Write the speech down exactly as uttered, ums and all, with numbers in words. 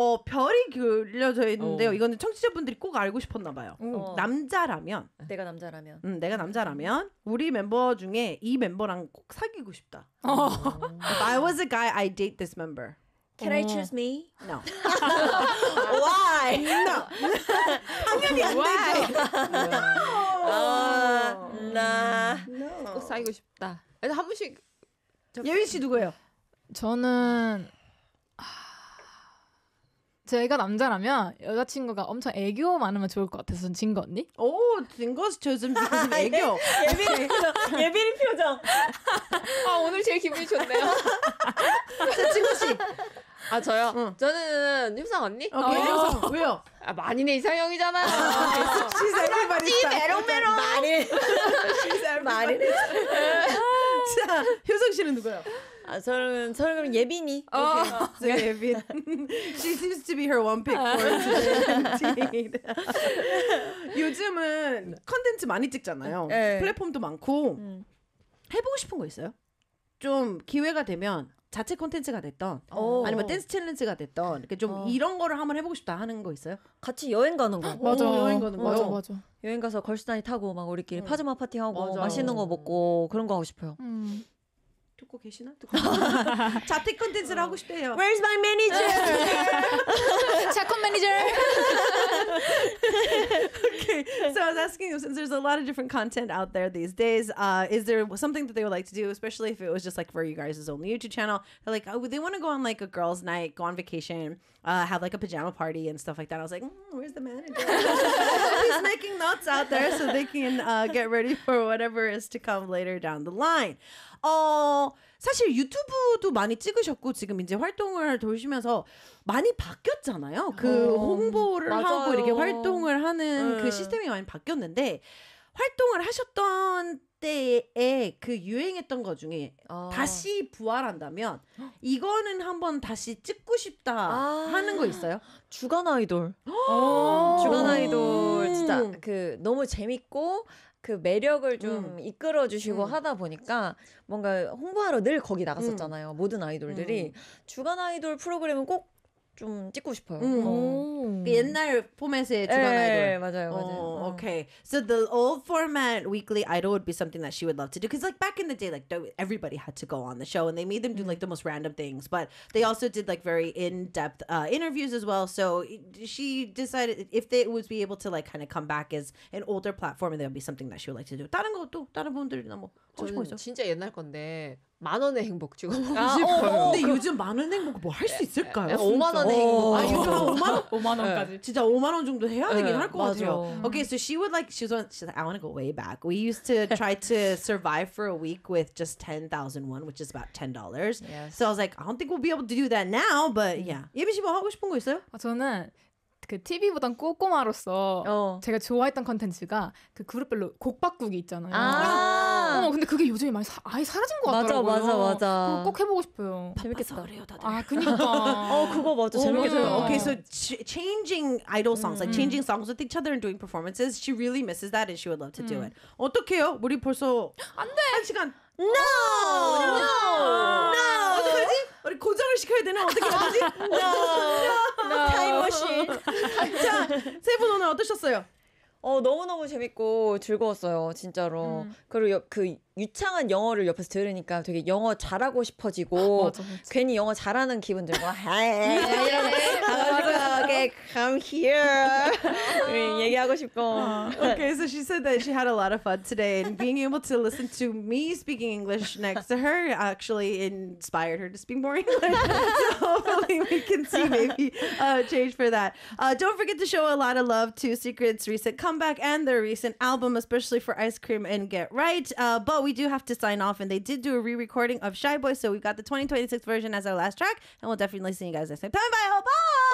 어, 별이 그려져 있는데요. 어. 이거는 청취자분들이 꼭 알고 싶었나 봐요. 어. 남자라면 내가 남자라면. 음, 내가 남자라면 우리 멤버 중에 이 멤버랑 꼭 사귀고 싶다. If I was a guy, I'd date this member. Can I choose me? No. Why? No. 당연히 안 되죠. 아, 나. 꼭 사귀고 싶다. 그래서 한 번씩 예빈 씨 누구예요? 저는 아, 제가 남자라면 여자친구가 엄청 애교 많으면 좋을 것 같아서 전 진거 언니? 오, 진거스 chosen because of 애교. 예빈이 표정. 예빈이 표정. 아 오늘 제일 기분이 좋네요. 자, 진거 씨. 아 저요? 응. 저는 효상 언니? 오케이. 어. 왜요? 아 만인의 이상형이잖아요. She's everybody's type. 메롱메롱. 많이. 많이. 자, 효성 씨는 누구예요? 아, 저는 저는 그럼 예빈이. 어, so 예빈. She seems to be her one pick for today. 요즘은 컨텐츠 많이 찍잖아요. 네. 플랫폼도 많고 음. 해보고 싶은 거 있어요? 좀 기회가 되면 자체 콘텐츠가 됐던 오. 아니면 댄스 챌린지가 됐던 이렇게 좀 어. 이런 거를 한번 해보고 싶다 하는 거 있어요? 같이 여행 가는 거. 맞아. 오, 여행 가는 맞아, 거요? 맞아. 여행 가서 걸스나이 타고 막 우리끼리 파자마 파티하고 맞아. 맛있는 거 먹고 그런 거 하고 싶어요. 음. 듣고 계시나? 듣고 자체 콘텐츠를 하고 싶대요. Where's my manager? 샷콘 매니저. Okay, so I was asking you, since there's a lot of different content out there these days, uh, is there something that they would like to do, especially if it was just like for you guys' own YouTube channel? They're like, oh, they want to go on like a girls' night, go on vacation, uh, have like a pajama party and stuff like that. I was like, mm, where's the manager? He's making notes out there so they can uh, get ready for whatever is to come later down the line. 어, 사실 유튜브도 많이 찍으셨고 지금 이제 활동을 도시면서 많이 바뀌었잖아요. 그 어, 홍보를 맞아요. 하고 이렇게 활동을 하는 네. 그 시스템이 많이 바뀌었는데 활동을 하셨던 때에 그 유행했던 것 중에 아. 다시 부활한다면 이거는 한번 다시 찍고 싶다 아. 하는 거 있어요? 주간 아이돌. 오. 주간 아이돌 진짜 그 너무 재밌고 그 매력을 좀 음. 이끌어 주시고 음. 하다 보니까 뭔가 홍보하러 늘 거기 나갔었잖아요. 모든 아이돌들이. 음. 주간 아이돌 프로그램은 꼭 좀 찍고 싶어요. 음. 어. 그 옛날 포맷의 주간 네, 아이돌. 맞아요, 맞아요. Oh, 어. okay. So the old format weekly idol would be something that she would love to do because, like back in the day, like th- everybody had to go on the show, and they made them do like the most random things. But they also did like very in-depth uh, interviews as well. So it- she decided if they would be able to like kind of come back as an older platform, and that would be something that she would like to do. 다른 것도 다른 분들이나 뭐 하고 싶은 거 있어? 저는 진짜 옛날 건데 만 원의 행복 찍어보고 아, 싶어요. 어, 근데 요즘 많은 행복 뭐 할 수 있을까요? 오만 원의 진짜? 행복. 아 요즘 한 오만 원? 오만 원까지. 진짜 오만 원 정도 해야 되긴 네, 할 것 맞아. 같아요. Okay, so she would like she's on she's like I want to go way back. We used to try to survive for a week with just ten thousand won, which is about ten dollars. Yes. So I was like, I don't think we'll be able to do that now, but yeah. 예빈 씨 뭐 하고 싶은 거 있어요? 아, 저는 그 티비보단 꼬꼬마로서 어. 제가 좋아했던 컨텐츠가 그 그룹별로 곡 바꾸기 있잖아요. 아. 어, 근데 그게 요즘에 많이 사, 아예 사라진 것 맞아, 같더라고요. 맞아, 맞아. 그거 꼭 해보고 싶어요. 재밌겠다. 그래요, 다들. 아, 그니까. 어, 그거 맞아. 재밌겠다. 맞아요. Okay, so ch- changing idol songs, like changing songs with each other and doing performances, she really misses that and she would love to do it. 어떡해요? 우리 벌써 안 돼. 한 시간. No! No! 아, 어떡하지? 우리 고정을 시켜야 되나? 어떻게 하지? No! 타임머신. 자, 세 분 오늘 어떠셨어요? 어, 너무너무 재밌고 즐거웠어요. 진짜로. 그리고 여, 그 유창한 영어를 옆에서 들으니까 되게 영어 잘하고 싶어지고 맞아, 맞아. 괜히 영어 잘하는 기분 들고 이러고 가가지고 okay, come here 얘기하고 싶고. Okay, so she said that she had a lot of fun today, and being able to listen to me speaking English next to her actually inspired her to speak more English. So hopefully we can see maybe a change for that. Uh, don't forget to show a lot of love to Secret's recent comeback and their recent album, especially for Ice Cream and Get Right. Uh, but we do have to sign off, and they did do a re-recording of Shy Boy, so we've got the twenty twenty-six version as our last track, and we'll definitely see you guys next time. Bye bye. Bye.